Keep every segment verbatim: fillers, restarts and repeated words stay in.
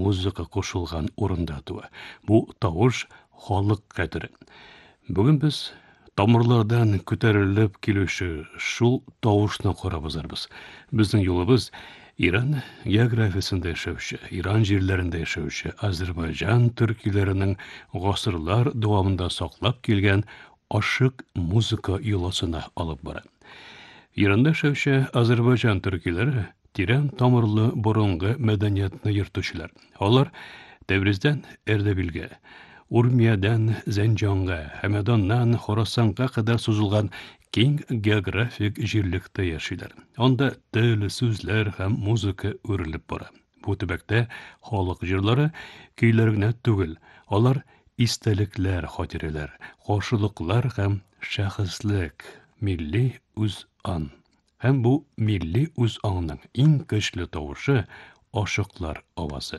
музыка кушылган урында туа. Бу тавыш халык кадере. Бүген без тамырлардан күтәрелеп килүче шул тавышны карабызарбыз. Безнең юлыбыз Иран географиясында яшәүче, Иран җирләрендә яшәүче Азәрбайҗан төркиләренең гасырлар дәвамында саклап килгән ашык музыка йоласына алып бара. Иранда яшәүче Азәрбайҗан төркиләре тирән тамырлы борынгы мәдәниятне йөртүчеләр. Алар Тәбриздән Эрдебилгә, Урмиядән Зәнҗанга, Хәмәданнан Хорасанга кадәр сузылган киң географик җирлектә яшиләр. Анда тел, сүзләр һәм музыка үрелеп бара. Бу төбәктә халык җырлары көйләр генә түгел, алар истәлекләр, хатирәләр, каршылыклар һәм шәхеслек, милли үз ан. Һәм бу милли үз аңның иң көчле тавышы ашыклар авазы.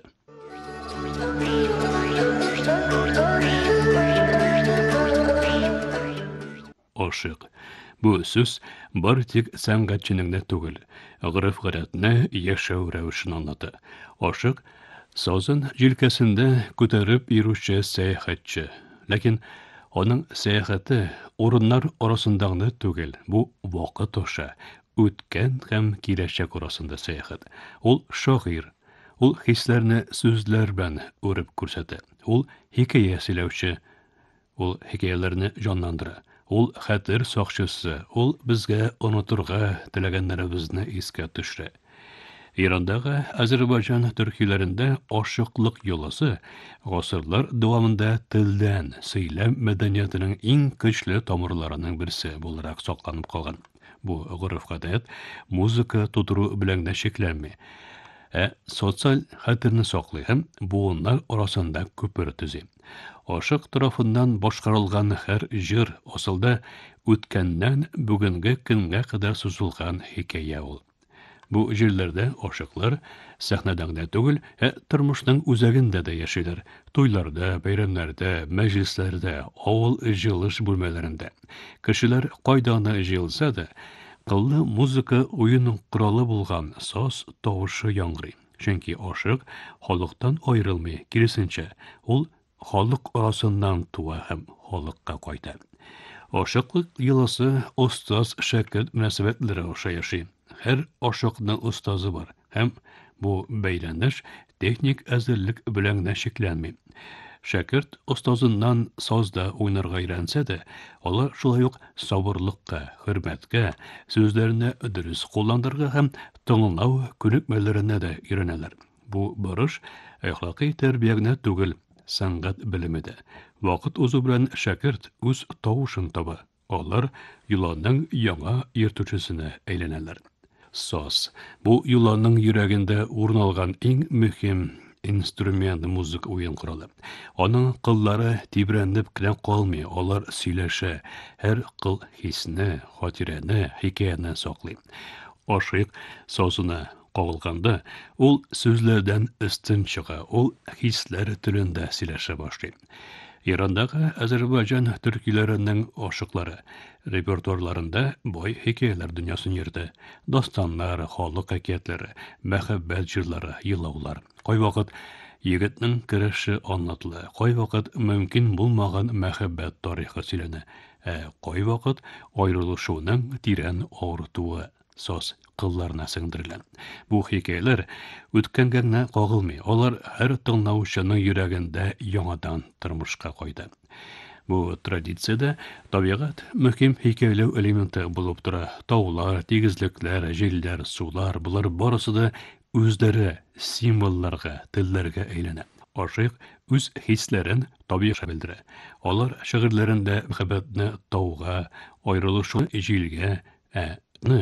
Ашык. Бу сүз бары тик сәнгатьченең генә түгел, гырыф-гадәтне яшәү рәвешен аңлата. Ашык сазын җилкәсендә күтәреп йөрүче сәяхәтче. Ләкин аның сәяхәте урыннар арасында гына түгел, бу вакыт аша, үткән һәм киләчәк арасында сәяхәт. Ул шагыйрь, ул хисләрне сүзләр белән үреп күрсәтә. Ул хикәя сөйләүче, ул хикәяләрне җанландыра. Ул хәтер сакчысы, ул безгә онытырга теләгәннәребезне искә төшерә. Ирандагы Азәрбайҗан төркиләрендә ашыклык йоласы гасырлар дәвамында телдән, сөйләм мәдәниятенең иң көчле тамырларының берсе буларак сакланып калган. Бу гырыф-гадәт музыка тудыру белән генә шикләнми, ә социаль хәтерне саклый һәм буыннар арасында күпер төзи. Ашык тарафыннан башкарылган һәр җыр асылда үткәннән бүгенге көнгә кадәр сузылган хикәя ул. Бу җирләрдә ашыклар сәхнәдә генә түгел, ә тормышның үзәгендә дә яшиләр. Туйларда, бәйрәмнәрдә, мәҗлесләрдә, авыл җыелыш бүлмәләрендә. Кешеләр кайда гына җыелса да, кыллы музыка уеның коралы булган саз тавышы яңгырый. Чөнки ашык халыктан аерылмый, киресенчә, ул халык арасыннан туа һәм халыкка кайта. Ашыклык йоласы остаз-шәкерт мөнәсәбәтләре аша яши. Һәр ашыкның остазы бар һәм бу бәйләнеш техник әзерлек белән генә шикләнми. Шәкерт остазыннан сазда уйнарга өйрәнсә дә, алар шулай ук сабырлыкка, хөрмәткә, сүзләрне дөрес кулландырырга һәм тыңлау күнекмәләренә дә өйрәнәләр. Бу бурыч әхлакый тәрбиягә түгел, сәнгать белемедә. Вакыт узу белән шәкерт үз тавышын таба. Алар юланың яңа йөртүчесенә әйләнәләр. Саз. Бу юланың йөрәгендә урын алган иң мөһим инструмент музык уен коралы. Аның кыллары тибрәнеп кенә калмый, алар сөйләшә, һәр кыл хисне, хатирәне, хикәяне саклый. Ашык сазына кагылганда, ул сүзләрдән өстен чыга, ул хисләр телендә сөйләшә башлый. Ирандагы Азәрбайҗан төркиләренең ашыклары репертуарларында бай хикәяләр дөньясын йөртә. Дастаннар, халык хикәятләре, мәхәббәт җырлары, елаулар. Кайвакыт егетнең кереше аңлатыла, кайвакыт мөмкин булмаган мәхәббәт тарихы сөйләнә, ә кайвакыт аерылышуның тирән авыртуы саз кылларына сеңдерелә. Бу хикәяләр үткәнгә генә кагылмый, алар һәр тыңлаучының йөрәгендә яңадан тормышка кайта. Бу традициядә табигать мөһим хикәяләү элементы булып тора. Таулар, тигезлекләр, җилләр, сулар, булар барысы да үзләре символларга, телләргә әйләнә. Ашык үз хисләрен табигатька белдерә. Алар шигырьләрендә мәхәббәтне тауга, аерылышуны җилгә, ә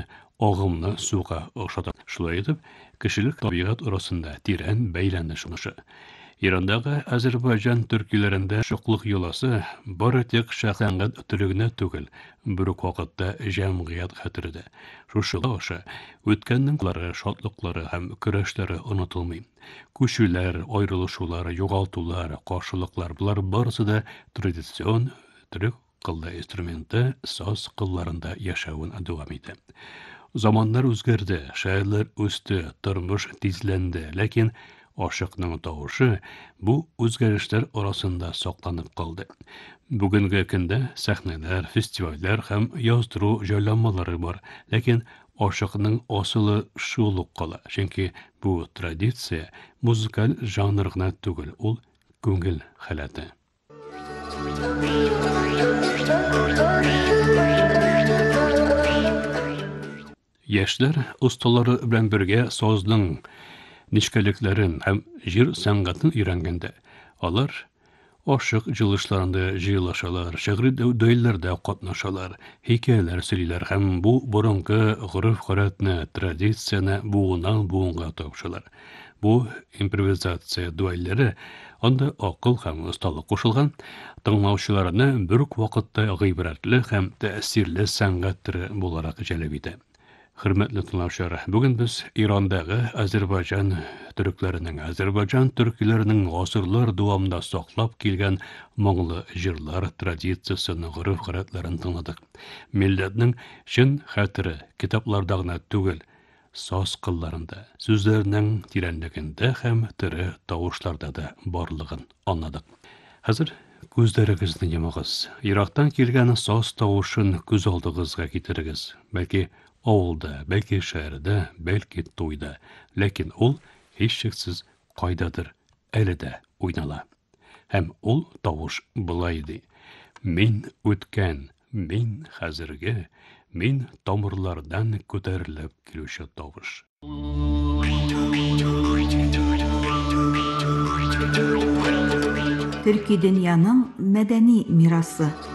агымны суга охшата. Шулай итеп, кешелек табигать арасында тирән бәйләнеш унышы. Ирандагы Азәрбайҗан төркиләрендә шуклык йоласы бары тик шәхсәнгать төрегенә түгел, бер үк вакытта җәмгыять хәтерендә. Шушылык аша үткәннең кылары, шатлыклары һәм көрәшләре онытылмый. Күчүләр, аерылышулар, югалтулар, каршылыклар, булар барысы да традицион төрек кыллы инструменты саз кылларында яшәвен дәвам итә. Заманнар үзгәрде, шәһәрләр үсте, тормыш тизләнде, ләкин Ашыкның тавышы бу үзгәрешләр арасында сакланып калды. Бүгенге көндә сәхнәләр, фестивальләр һәм яздыру җайланмалары бар, ләкин ашыкның асылы шул ук кала, чөнки бу традиция музыкаль жанр гына түгел, ул күңел халаты. Яшьләр осталары белән бергә сазның нечкәлекләрен һәм җыр сәнгатен өйрәнгәндә, алар ашык җылышларында җыелышалар, шигъри дөйләрдә катнашалар, хикәяләр сөйлиләр һәм бу борынгы гореф-гадәтне, традицияне буыннан буынга тапшылар. Бу импровизация дуэльләре анда акыл һәм осталык кушылган, тыңлаучыларны бер үк вакытта гыйбрәтле һәм тәэсирле сәнгать төре буларак җәлеп итә. Хөрмәтле тыңлаучылар, бүген без Ирандагы Азәрбайҗан төрекләренең, Азәрбайҗан төркиләренең гасырлар дәвамында саклап килгән моңлы җырлар традициясен, гореф-гадәтләрен тыңладык. Милләтнең чын хәтере китапларда гына түгел, саз кылларында, сүзләрнең тирәнлегендә һәм тере тавышларда да барлыгын аңладык. Хәзер күзләрегезне йомыгыз. Ирактан килгән саз тавышын күз алдыгызга китерегез. Бәлки авылда, бәлки шәһәрдә, бәлки туйда, ләкин ул һичшиксез кайдадыр әле дә уйнала. Һәм ул тавыш булай ди: Мин үткән, мин хәзерге, мин тамырлардан күтәрелеп килүче тавыш. Төрки дөньяның мәдәни мирасы.